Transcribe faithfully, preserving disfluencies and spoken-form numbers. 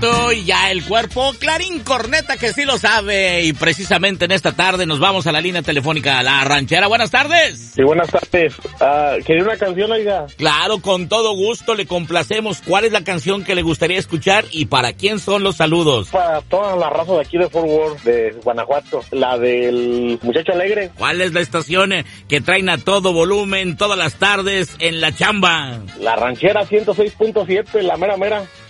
espíritu y ya el cuerpo. Clarín Corneta que sí lo sabe. Y precisamente en esta tarde nos vamos a la línea telefónica a La Ranchera. Buenas tardes. Sí, buenas tardes. Uh, ¿Quería una canción, oiga? Claro, con todo gusto le complacemos. ¿Cuál es la canción que le gustaría escuchar y para quién son los saludos? Para toda la raza de aquí de Fort Worth, de Guanajuato. La del Muchacho Alegre. ¿Cuál es la estación que traen a todo volumen todas las tardes en la chamba? La Ranchera ciento seis punto siete, la mera mera.